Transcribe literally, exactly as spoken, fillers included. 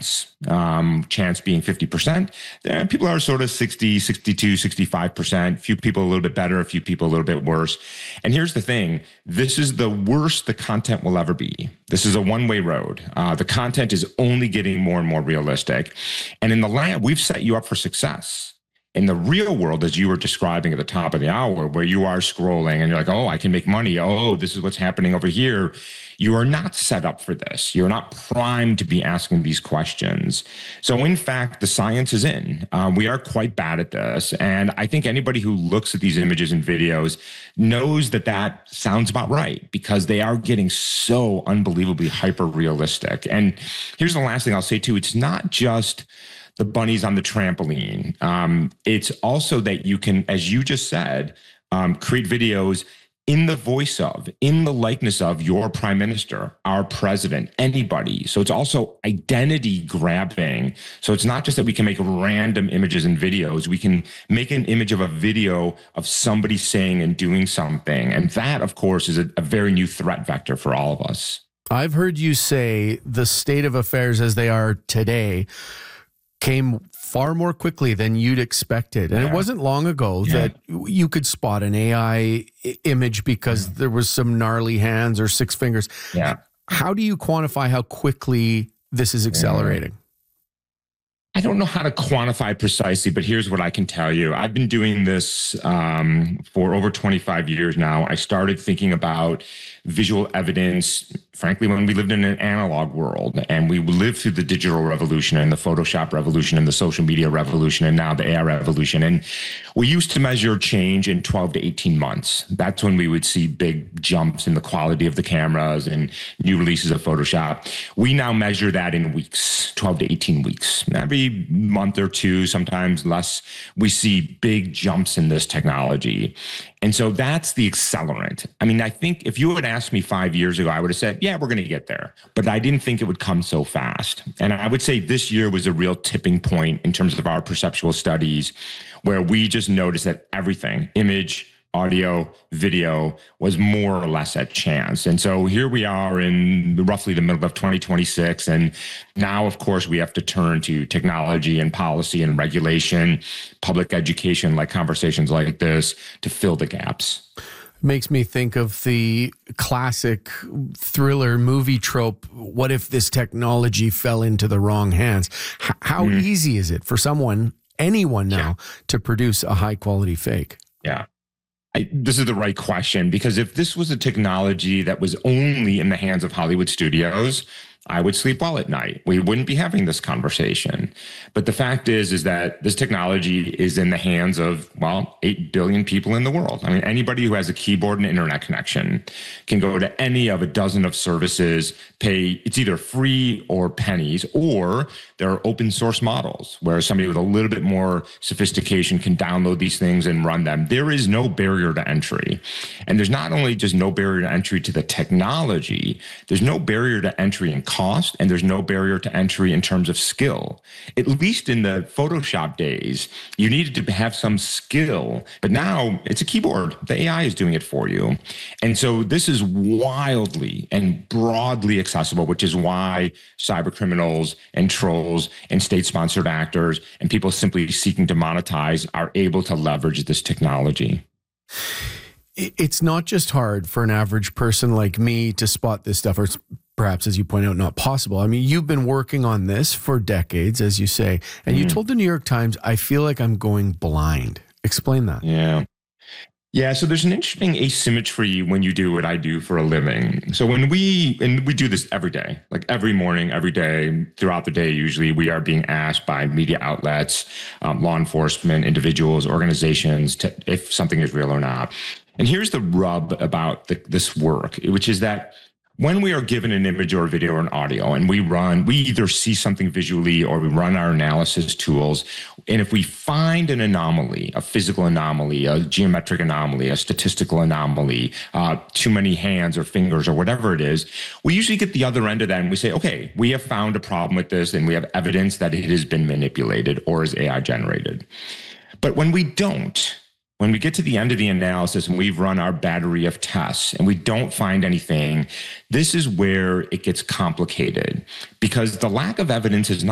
chance, um, chance being fifty percent. There, people are sort of sixty, sixty-two, sixty-five percent. A few people a little bit better, a few people a little bit worse. And here's the thing. This is the worst the content will ever be. This is a one-way road. Uh, the content is only getting more and more realistic. And in the lab, we've set you up for success. In the real world, as you were describing at the top of the hour, where you are scrolling and you're like, oh, I can make money. Oh, this is what's happening over here. You are not set up for this. You're not primed to be asking these questions. So in fact, the science is in. Uh, we are quite bad at this. And I think anybody who looks at these images and videos knows that that sounds about right, because they are getting so unbelievably hyper realistic. And here's the last thing I'll say too. It's not just the bunnies on the trampoline. Um, it's also that you can, as you just said, um, create videos in the voice of, in the likeness of your prime minister, our president, anybody. So it's also identity grabbing. So it's not just that we can make random images and videos. We can make an image of a video of somebody saying and doing something. And that, of course, is a, a very new threat vector for all of us. I've heard you say the state of affairs as they are today came far more quickly than you'd expected. And yeah. It wasn't long ago yeah. that you could spot an A I image because yeah. there was some gnarly hands or six fingers. Yeah. How do you quantify how quickly this is accelerating? Yeah. I don't know how to quantify precisely, but here's what I can tell you. I've been doing this um, for over twenty-five years now. I started thinking about visual evidence, frankly, when we lived in an analog world, and we lived through the digital revolution and the Photoshop revolution and the social media revolution and now the A I revolution. And we used to measure change in twelve to eighteen months. That's when we would see big jumps in the quality of the cameras and new releases of Photoshop. We now measure that in weeks, twelve to eighteen weeks. Every month or two, sometimes less, we see big jumps in this technology. And so that's the accelerant. I mean, I think if you had asked me five years ago, I would have said, yeah, we're going to get there. But I didn't think it would come so fast. And I would say this year was a real tipping point in terms of our perceptual studies, where we just noticed that everything, image, audio, video, was more or less at chance. And so here we are in roughly the middle of twenty twenty-six. And now, of course, we have to turn to technology and policy and regulation, public education, like conversations like this, to fill the gaps. Makes me think of the classic thriller movie trope. What if this technology fell into the wrong hands? H- how mm. easy is it for someone, anyone now, yeah. to produce a high quality fake? Yeah. I, this is the right question, because if this was a technology that was only in the hands of Hollywood studios, I would sleep well at night. We wouldn't be having this conversation. But the fact is, is that this technology is in the hands of, well, eight billion people in the world. I mean, anybody who has a keyboard and internet connection can go to any of a dozen of services, pay, it's either free or pennies, or there are open source models where somebody with a little bit more sophistication can download these things and run them. There is no barrier to entry. And there's not only just no barrier to entry to the technology, there's no barrier to entry in cost, and there's no barrier to entry in terms of skill. At least in the Photoshop days, you needed to have some skill, but now it's a keyboard. The A I is doing it for you. And so this is wildly and broadly accessible, which is why cyber criminals and trolls and state-sponsored actors and people simply seeking to monetize are able to leverage this technology. It's not just hard for an average person like me to spot this stuff, or it's perhaps, as you point out, not possible. I mean, you've been working on this for decades, as you say, and mm. you told the New York Times, I feel like I'm going blind. Explain that. Yeah. Yeah, so there's an interesting asymmetry when you do what I do for a living. So when we, and we do this every day, like every morning, every day, throughout the day, usually we are being asked by media outlets, um, law enforcement, individuals, organizations, to, if something is real or not. And here's the rub about the, this work, which is that when we are given an image or a video or an audio and we run, we either see something visually or we run our analysis tools. And if we find an anomaly, a physical anomaly, a geometric anomaly, a statistical anomaly, uh, too many hands or fingers or whatever it is, we usually get the other end of that and we say, okay, we have found a problem with this and we have evidence that it has been manipulated or is A I generated. But when we don't, when we get to the end of the analysis and we've run our battery of tests and we don't find anything, this is where it gets complicated, because the lack of evidence is not